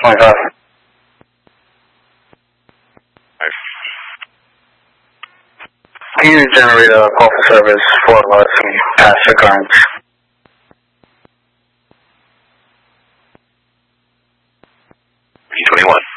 25. Can you generate a call for service for some past occurrence? P21.